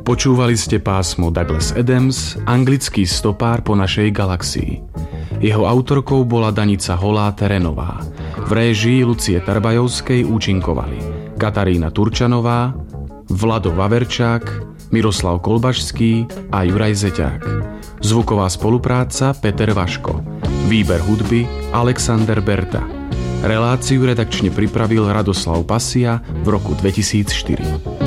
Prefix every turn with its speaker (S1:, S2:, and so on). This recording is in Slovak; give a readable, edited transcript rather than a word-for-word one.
S1: Počúvali ste pásmo Douglas Adams, anglický stopár po našej galaxii. Jeho autorkou bola Danica Holá-Terenová. V réžii Lucie Tarbajovskej účinkovali Katarína Turčanová, Vlado Vaverčák, Miroslav Kolbašský a Juraj Zeťák. Zvuková spolupráca Peter Vaško. Výber hudby Alexander Berta. Reláciu redakčne pripravil Radoslav Pasia v roku 2004.